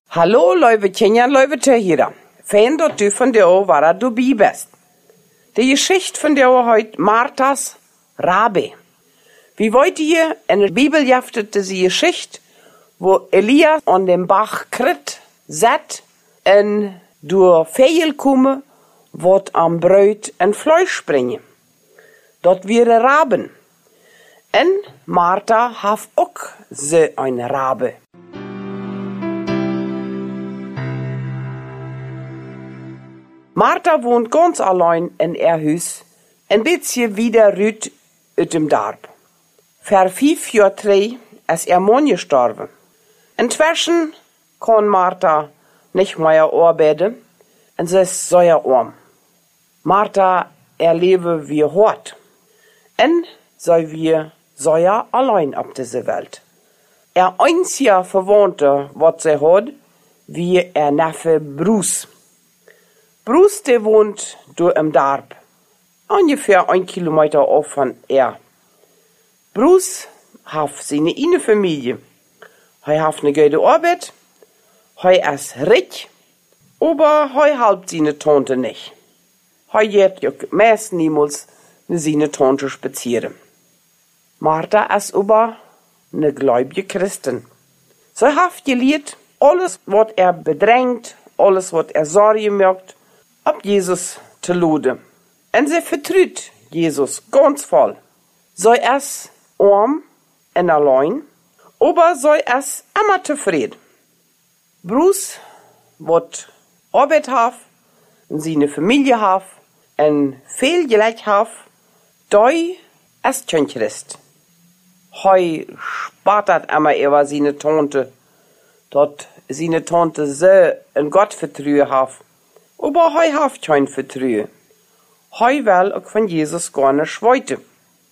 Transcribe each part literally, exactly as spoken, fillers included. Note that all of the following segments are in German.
Hallo, lieve Kinderen, lieve Töchter. Fijn dat du van jou waar du bij bist. De Geschichte van jou heute Marthas Rabe. Wie wollt ihr in der Bibel jaftet die Geschichte, wo Elias an dem Bach krit, zet, en door veel komen, wat am Bruid en Fleisch springen. Dat wäre Raben. En Martha haf ook ze een Rabe. Martha wohnt ganz allein in ihr Haus, ein bisschen wieder rüt uit dem Dorp. Vor fünf Jahren drei ist ihr Mann gestorben. Inzwischen kann Martha nicht mehr arbeiten und sie ist sehr arm. Martha erlebe wie hart und sei wir sehr allein auf dieser Welt. Er einziger Verwandte, was sie hat, wie ihr Neffe Bruce. Bruce, der wohnt du im Dorp, ungefähr ein Kilometer auf von er. Bruce hat seine eine Familie. Er hat eine gute Arbeit, er ist reich, aber er halbt seine Tante nicht. Er geht ja meist niemals seine Tante spazieren. Martha ist aber eine gläubige Christin. Sie hat gelehrt, alles, was er bedrängt, alles, was er Sorge macht, ab Jesus zu laden. Und sie vertraut Jesus ganz voll. Sie ist arm und allein, aber sie ist immer zufrieden. Bruce wird Arbeit hat, und seine Familie hat, und viel Geld hat, da ist kein Christ. Er spart immer über seine Tante, dort seine Tante so in Gott vertrauen hat. Aber er hat kein Vertrauen. Er will auch von Jesus gar nicht weiter.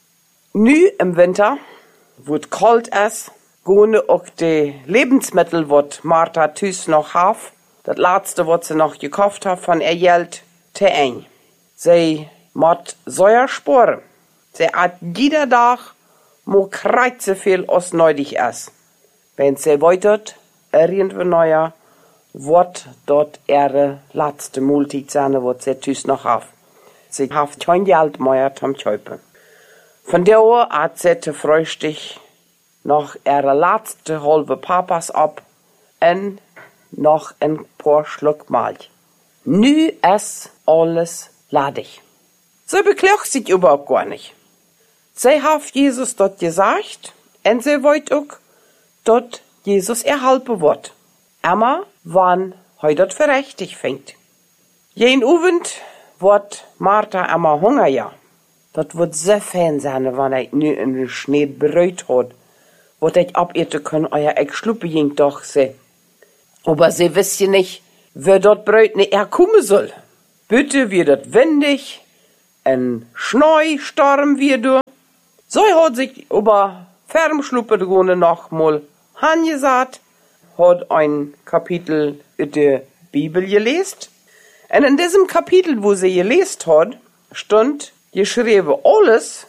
Nu im Winter, wo es kalt ist, gehen auch die Lebensmittel, die Martha tüs noch hat, das letzte, was sie noch gekauft hat von ihr Geld, zu ein. Sie muss sehr sparen. Sie hat jeder Tag mo kreuze viel, als nötig ist. Wenn sie weiter, irgendwo neuer, wird dort ihre letzte Mahlzeit sein, was sie tüs noch hat. Sie hat kein Geld mehr zum Kaufen. Von der Uhr hat sie zu Frühstück noch ihre letzte halbe Papas ab und noch ein paar Schluck Milch. Nu ist alles ledig. Sie beklagt sich überhaupt gar nicht. Sie hat Jesus dort gesagt und sie wollte auch, dass Jesus ihr helfen wird. Immer, wann er dort für richtig fängt. Jeden Abend wird Martha immer Hunger, ja. Das wird so fein sein, wenn ich nu in Schnee Brot hat, wo ich abeten kann, euer ich schluppe ging doch sie. Aber sie wissen nicht, wer dort Brot nicht herkommen soll. Bitte wird dort windig, ein Schneesturm wird du. So hat sich über Fernschluppe noch mal angesagt, hat ein Kapitel in der Bibel gelesen. Und in diesem Kapitel, wo sie gelesen hat, stand geschrieben alles,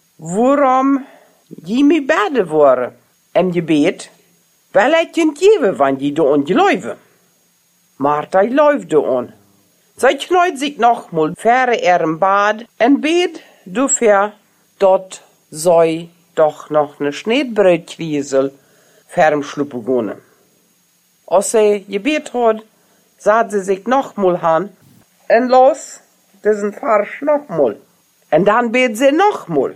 worum die mir beten waren im Gebet, weil ich nicht gebe, wenn die da ungläuben. Martha läuft da an. Sie knallt sich nochmal vor ihrem Bad und bet dafür, dort sei doch noch eine Schneebröt kriegen soll, vor dem Schluppe gehen. Als sie gebet hat, sah sie sich nochmal an und los diesen Farsch nochmal. Und dann bet sie nochmal.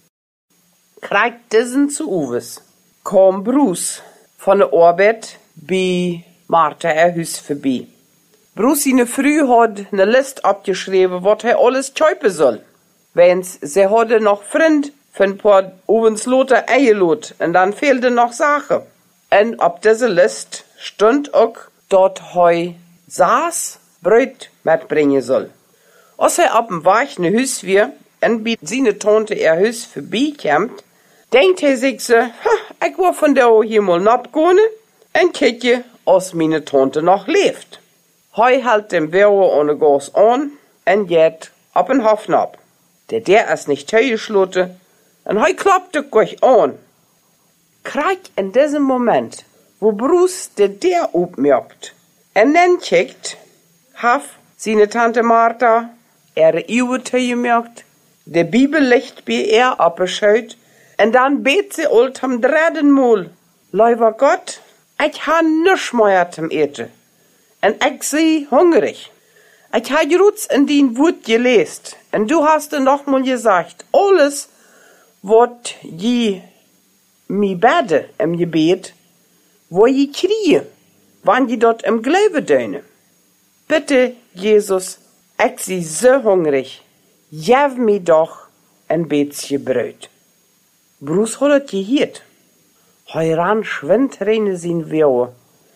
Kriegt diesen zu Uwes. Kam Bruce von der Arbeit bei Martha ihr Haus vorbei. Bruce in der Früh hat eine Liste abgeschrieben, was er alles kaufen soll. Wenn's, sie hatte noch Freund für ein paar Ovenslote eingelot und dann fehlte noch Sache. Und auf dieser Liste stand auch, dort er Saas Brot mitbringen soll. Als er auf dem Weg nach Haus wir und bei seine Tante ihr Haus vorbeikommt, denkt er sich so, ich will von der hier mal abgehen und gucke, als meine Tante noch lebt. Er hält den Büro ohne Gas an und geht auf den Hof ab. Der der ist nicht zugeschlossen und er klappt gleich an. Kriegt in diesem Moment, wo Bruce de der opmerkt. En dann checkt, haf seine Tante Martha, ihre Uwe gemerkt, de Bibel legt bei ihr abgeschaut, en dann bet sie old am dritten Mal, Lieber Gott, ich ha nisch mehr zum Eten, en ich sie hungrig. Ich ha jutz in den Wut gelest, en du hast noch mal gesagt, alles, wat je mi bade im Gebet, wo je krie, wann je dort im Glaube döne. Bitte, Jesus, ich sie so hungrig, jev mi doch ein bisschen Brot. Bruce hat het gehiert. Hij ran schwind rein zijn Wehe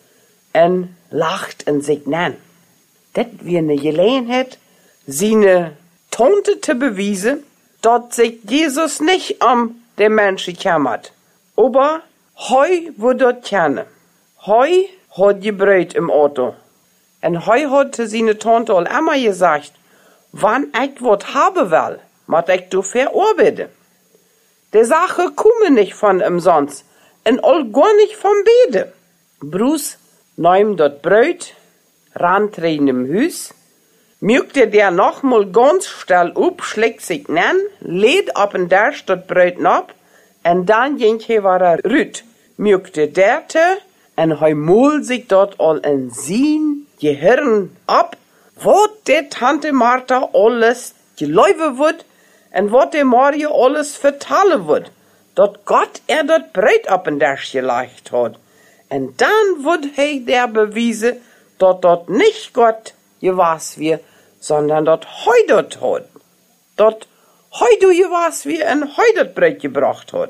en lacht en sich nan. Dat wie ne Gelegenheit, seine Tante te bewiesen, dat sich Jesus nicht um den Menschen kümmert. Aber hij wird dort kennen. Hij hat Brot im Auto. En hij hat seine Tante al immer gesagt, wann ich wat haben will, moet ich du verarbeiten. Die Sache komme nicht von umsonst, en all gar nicht vom Bede. Bruce nahm dort Brot, rand rein im Hus, mückte der nochmal ganz still up, schlägt sich nen, lädt ab und der dort Brot ab, en dann ging he war er rüt, mückte der te, en he mol sich dort all in sein Gehirn ab, wat de Tante Martha alles geläufe wird, en wat de Mario alles vertalen wird, dat Gott er dat Brot ab en der gelegt hat. En dann wird he der bewiesen, dat dat nicht Gott gewas wir, sondern dat he dat hat. Dat he du gewas wir en he dat Brot gebracht hat.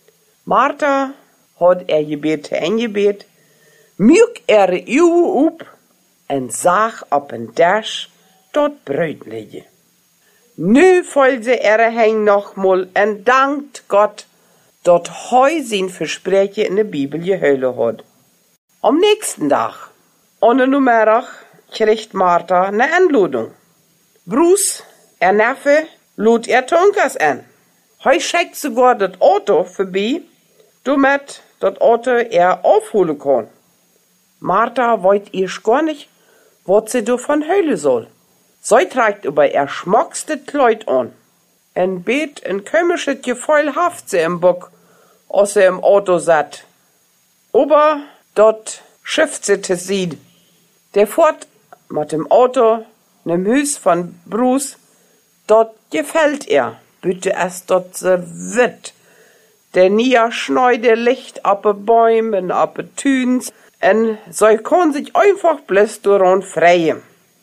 Martha hat er gebet eingebet, mjuk er Uwe up en sag op en Dash dat Brot liggen. Nu voll ze er heng nochmal en dankt Gott, dat hij zijn versprechen in de Bibel gehuilen had. Am nächsten Tag, ohne Nummerach, kriegt Martha ne Einladung. Bruce, er Neffe, lud er Tonkas an. Hij schickt sogar dat Auto vorbei, damit dat Auto er aufholen kann. Martha weiß erst gar nicht, was sie davon heulen soll. Sie trägt über ihr schmuckstes Kleid an. En bet ein komisches Gefühl haft sie im Bock, als sie im Auto satt. Aber dort schifft sie te sieht. Der fährt mit dem Auto, nem Hus von Bruce, dort gefällt er, bitte es dort so witt. Der nie schneide Licht ab de Bäumen, ab de Tüns, en sie kann sich einfach bloß daran freien.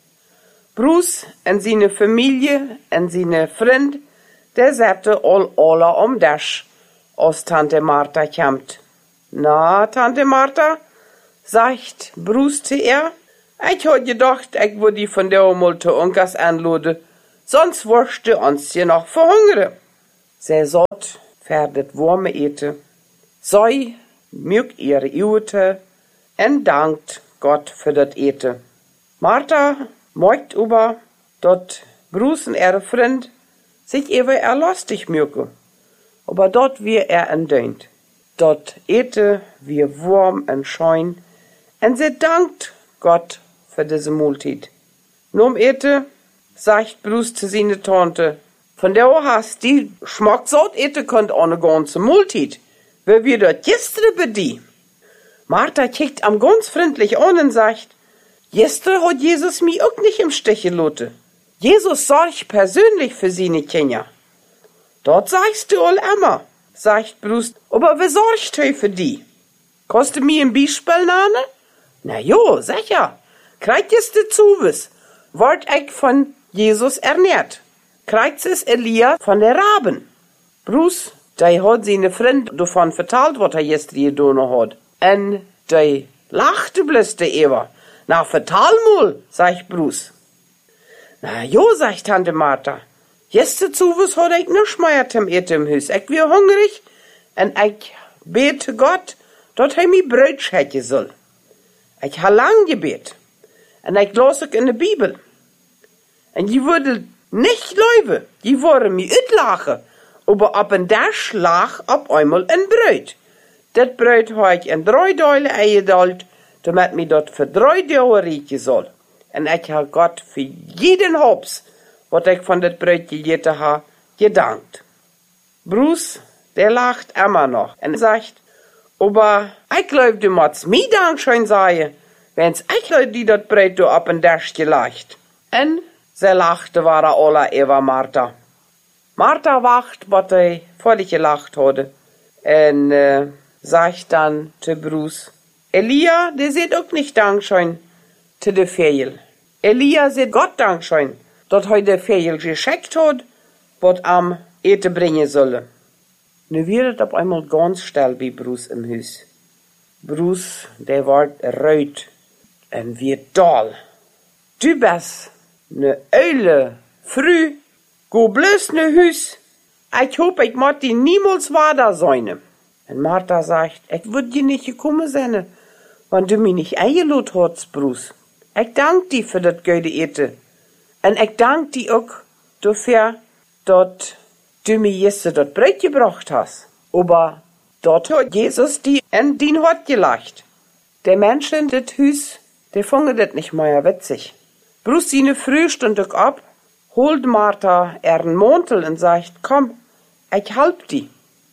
Bruce en seine Familie en seine Freund, der sagte all alle um das, als Tante Martha kommt. Na, Tante Martha, sagt Bruce zu ihr, ich hab gedacht, ich würde die von der mal zu Onkas anladen, sonst wirst du uns hier noch verhungern. Sie sagt, ferdet warme Ete, sei mög ihre Ute en dankt Gott für das Ete. Martha mögt über, dort Bruce und ihre Freund sich über er lustig mögen, aber dort wie er entdeunt. Dort ete wie warm und schein, en sie dankt Gott für diese Multit. Nun ete, sagt Bruce zu seiner Tante, von der hast die Schmacksort ete könnt ohne ganze Multit, wer wir dort gestern bei die. Martha kickt am ganz freundlich an und sagt, gestern hat Jesus mich auch nicht im Stich gelassen. Jesus sorgt persönlich für seine Kinder. Dort sagst du all immer, sagt Bruce, aber wer sorgt he für die? Kannst du mir ein Beispiel nennen? Na jo, sicher. Kriegt es de Zuwes, ward ich von Jesus ernährt. Kriegt es Elia von der Raben. Bruce, der hat seine Freund davon vertalt, was er gestern getan hat. En der lachte bloß der Eva. Na, vertal mal, sagt Bruce. Na jo, sagt Tante Martha. Gestern Zuwes hat ich nisch mehr zum Eten im Hus. Ich wir hungrig, en ich bete Gott, dort he mi Brot schätze soll. Ich ha lang gebet. En ich las ook in de Bibel. En die würde nicht leuven, die würden mi uitlachen, aber ab en der lag ab einmal ein Brot. dat bruid heb ik in drie delen eingeduld, damit mij dat voor drie dagen rieken zal. En ik heb God voor jeden hops, wat ik van dat bruid gegeten heb, gedankt. Bruce, der lacht immer noch en sagt, aber ich glaub, du musst mir Dankeschön sagen, wenn's ich glaub, die dat bruid do op een Dash gelacht. En ze lachte waren alle über Martha. Martha wacht, wat hij voor die gelacht hadden. En uh, sagt dann zu Bruce, Elia, der sieht auch nicht Dankeschön zu de Fehl. Elia sieht Gott Dankeschön, dat hij de Fehl geschickt hat, wat am eten brengen sollen. Nu wird het op einmal ganz still bij Bruce im Huis. Bruce, der wordt rood en wird dol. Du bist ne Eule, früh, go bloß ne Huis. Ich hoop, ich mag die niemals wader sein. En Martha sagt, ich würd dir nicht gekommen sein, wenn du mich nicht eingeladen hast, Bruce. Ich dank dir für das gute Eten. En ich dank dir auch dafür, dass du mir jetzt das Brot gebracht hast. Aber dort hat Jesus die in den Hort gelacht. Der Mensch in das Haus, der fangen das nicht mehr witzig. Bruce seine Früh stund auch ab, holt Martha ihren Mantel und sagt, komm, ich halb die.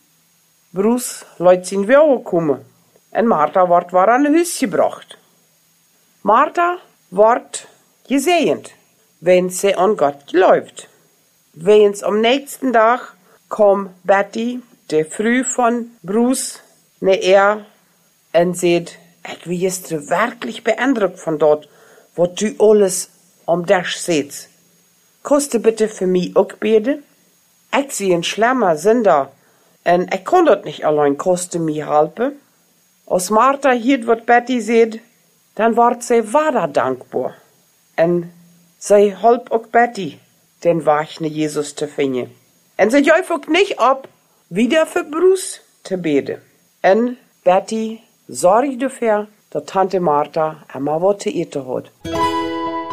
Bruce lässt sin Wege kommen, und Martha wird war an Haus gebracht. Martha wird gesegnet, wenn sie an Gott glaubt. Wenn's am nächsten Tag kam Betty, der Früh von Bruce, ne er, und sagt, ich bin jetzt wirklich beeindruckt von dort, wo du alles am Dash seht. Kannst du bitte für mich auch beten? Ich sehe ein schlimmer Sünder, und ich kann dort nicht allein, kannst du mir helfen? Als Martha hielt, was Betty sieht, dann wird sie weiter dankbar. Und sie halb auch Betty, den wachne Jesus zu finden. Und sie jäuft auch nicht ab, wieder für Bruce zu beten. Und Betty sorgt dafür, dass Tante Martha immer was zu essen hat.